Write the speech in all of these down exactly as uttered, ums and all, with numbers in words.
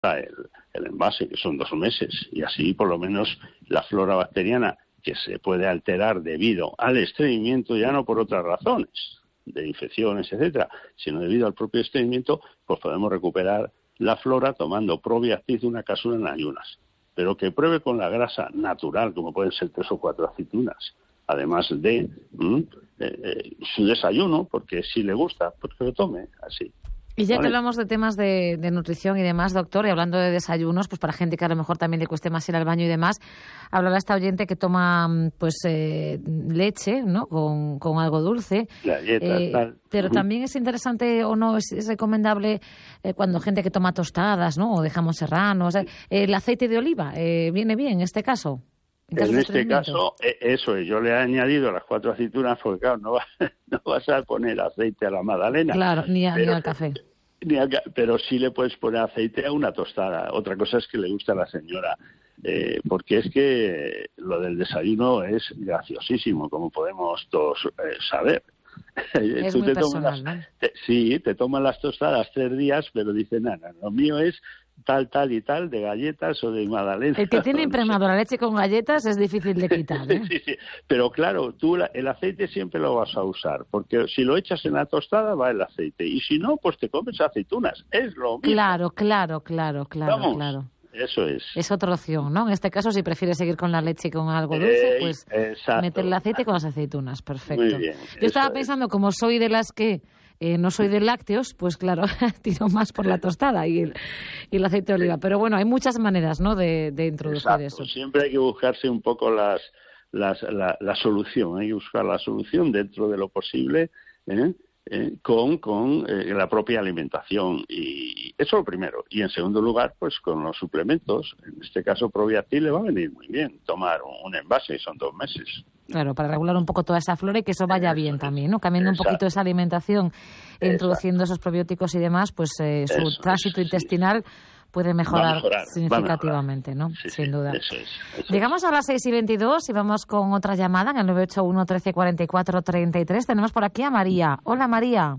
el, el envase, que son dos meses, y así por lo menos la flora bacteriana que se puede alterar debido al estreñimiento, ya no por otras razones de infecciones, etcétera, sino debido al propio estreñimiento, pues podemos recuperar la flora tomando Probiacid, una cápsula en ayunas. Pero que pruebe con la grasa natural, como pueden ser tres o cuatro aceitunas, además de ¿m? Eh, eh, su desayuno, porque si le gusta, pues que lo tome así. Y ya ¿Vale? que hablamos de temas de, de nutrición y demás, doctor, y hablando de desayunos, pues para gente que a lo mejor también le cueste más ir al baño y demás, hablaba esta oyente que toma pues eh, leche, ¿no? Con, con algo dulce. Galletas, eh, tal. Pero Uh-huh. también es interesante o no, es, es recomendable eh, cuando gente que toma tostadas, ¿no? O de jamón serrano, o sea, eh, el aceite de oliva, eh, ¿viene bien en este caso? En, en este caso, eso es, yo le he añadido las cuatro aceitunas porque, claro, no, va, no vas a poner aceite a la magdalena. Claro, ni, a, pero, ni al café. Ni a, pero sí le puedes poner aceite a una tostada. Otra cosa es que le gusta a la señora, eh, porque es que lo del desayuno es graciosísimo, como podemos todos eh, saber. Es Tú muy te personal, tomas, ¿no? te, sí, te toman las tostadas tres días, pero dicen, nada, lo mío es tal, tal y tal, de galletas o de magdalenas. El que tiene no impregnado sé. la leche con galletas es difícil de quitar, ¿eh? Sí, sí. Pero claro, tú la, el aceite siempre lo vas a usar, porque si lo echas en la tostada va el aceite, y si no, pues te comes aceitunas, es lo mismo. Claro, claro, claro, claro, Vamos, claro. eso es. Es otra opción, ¿no? En este caso, si prefieres seguir con la leche y con algo dulce, Eh, pues exacto. meter el aceite con las aceitunas, perfecto. Muy bien, Yo estaba eso pensando, como soy de las que eh, no soy de lácteos, pues claro, tiro más por la tostada y el, y el aceite de oliva. Pero bueno, hay muchas maneras, ¿no?, de, de introducir Exacto. eso. Siempre hay que buscarse un poco las, las, la, la solución, hay que buscar la solución dentro de lo posible, ¿eh? Eh, con, con eh, la propia alimentación, y eso lo primero. Y en segundo lugar, pues con los suplementos. En este caso, Probiacid le va a venir muy bien tomar un, un envase, y son dos meses. Claro, para regular un poco toda esa flora y que eso vaya Eso bien es. también, ¿no? Cambiando Exacto. un poquito esa alimentación, Exacto. introduciendo esos probióticos y demás, pues eh, su Eso tránsito es, intestinal sí. puede mejorar, Va a mejorar significativamente, va a ¿no? sí, Sin sí, duda. Eso es, eso Llegamos es. a las seis y veintidós y vamos con otra llamada en el nueve ocho uno, trece, cuarenta y cuatro, treinta y tres. Tenemos por aquí a María. Hola, María.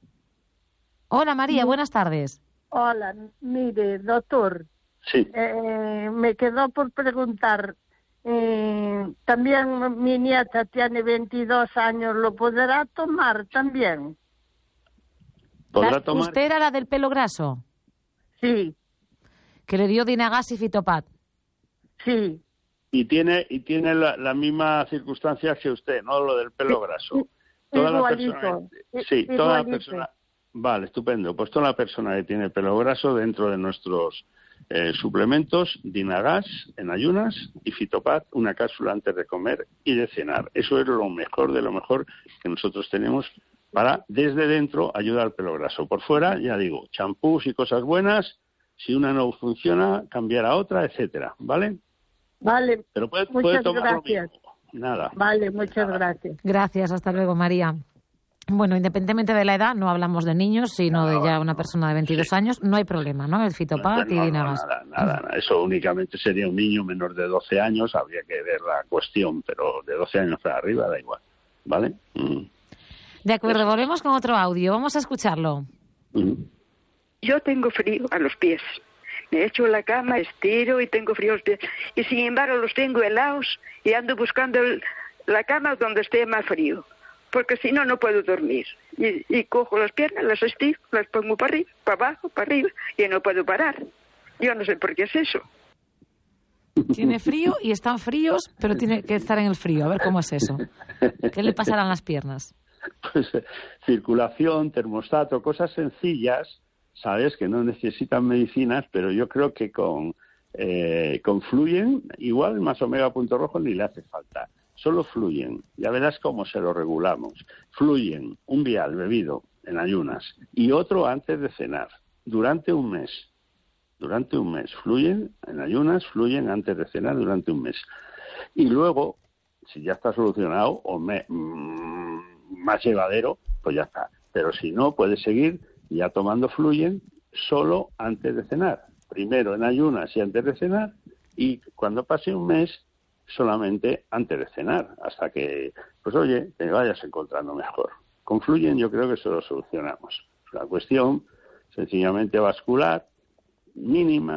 Hola, María, buenas tardes. Hola, mire, doctor, Sí. eh, me quedó por preguntar, eh, también mi nieta tiene veintidós años, ¿lo podrá tomar también? ¿Podrá La- tomar? ¿Usted era la del pelo graso? Sí, Que le dio Dinagas y Fitopat. sí. Y tiene y tiene la, la misma circunstancia que usted, ¿no? Lo del pelo graso. Toda la Igualito, persona, i- sí, toda la igualito. persona. Vale, estupendo. Pues toda la persona que tiene pelo graso dentro de nuestros eh, suplementos, Dinagas en ayunas y Fitopat, una cápsula antes de comer y de cenar. Eso es lo mejor de lo mejor que nosotros tenemos para, desde dentro, ayudar al pelo graso. Por fuera, ya digo, champús y cosas buenas. Si una no funciona, cambiar a otra, etcétera, ¿vale? Vale, Pero puede, muchas puede tomar lo gracias. mismo. Nada. Vale, muchas Nada. gracias. Gracias, hasta luego, María. Bueno, independientemente de la edad, no hablamos de niños, sino No, de ya no, una no. persona de veintidós Sí. años, no hay problema, ¿no? El Fitopat No, y no, Dinagas. nada, nada, nada. Eso únicamente sería un niño menor de doce años, habría que ver la cuestión, pero de doce años para arriba da igual, ¿vale? Mm. De acuerdo, Eso. volvemos con otro audio. Vamos a escucharlo. Mm. Yo tengo frío a los pies. Me echo en la cama, estiro y tengo frío a los pies. Y sin embargo los tengo helados y ando buscando el- la cama donde esté más frío. Porque si no, no puedo dormir. Y, y cojo las piernas, las estiro, las pongo para arriba, para abajo, para arriba, y no puedo parar. Yo no sé por qué es eso. Tiene frío y están fríos, pero tiene que estar en el frío. A ver cómo es eso. ¿Qué le pasarán las piernas? Pues eh, circulación, termostato, cosas sencillas, sabes, que no necesitan medicinas, pero yo creo que con, eh, con Fluyen, igual más omega punto rojo ni le hace falta. Solo Fluyen, ya verás cómo se lo regulamos. Fluyen, un vial bebido en ayunas y otro antes de cenar, durante un mes. Durante un mes. Fluyen en ayunas, Fluyen antes de cenar durante un mes. Y luego, si ya está solucionado o me, mmm, más llevadero, pues ya está. Pero si no, puedes seguir ya tomando Fluyen solo antes de cenar. Primero en ayunas y antes de cenar, y cuando pase un mes, solamente antes de cenar, hasta que, pues oye, te vayas encontrando mejor. Con Fluyen yo creo que eso lo solucionamos. La cuestión sencillamente vascular, mínima